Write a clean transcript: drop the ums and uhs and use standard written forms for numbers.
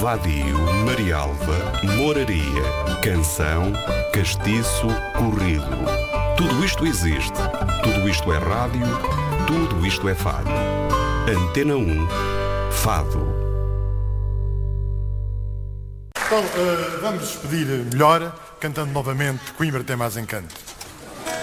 vadio, marialva, moraria, canção, castiço, corrido. Tudo isto existe, tudo isto é rádio, tudo isto é fado. Antena 1, Fado. Bom, vamos despedir melhor, cantando novamente Coimbra tem mais encanto.